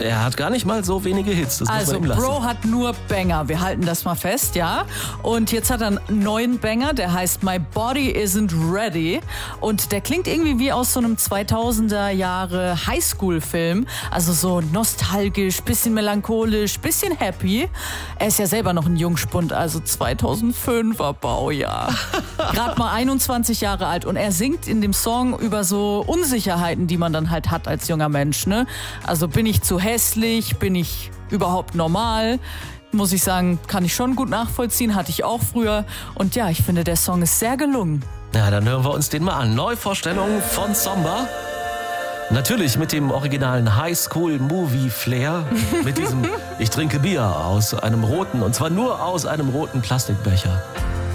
er hat gar nicht mal so wenige Hits, das muss Also man ihm lassen. Bro hat nur Banger, wir halten das mal fest, ja. Und jetzt hat er einen neuen Banger, der heißt My Body Isn't Ready. Und der klingt irgendwie wie aus so einem 2000er Jahre Highschool-Film. Also so nostalgisch, bisschen melancholisch, bisschen happy. Er ist ja selber noch ein Jungspund, also 2005er Baujahr. Gerade mal 21 Jahre alt. Und er singt in dem Song über so Unsicherheiten, die man dann halt hat als junger Mensch, ne? Also bin ich zu hässlich, bin ich überhaupt normal? Muss ich sagen, kann ich schon gut nachvollziehen, hatte ich auch früher. Und ja, ich finde, der Song ist sehr gelungen. Ja, dann hören wir uns den mal an. Neuvorstellung von Zomba. Natürlich mit dem originalen Highschool-Movie-Flair. Mit diesem Ich trinke Bier aus einem roten, und zwar nur aus einem roten Plastikbecher.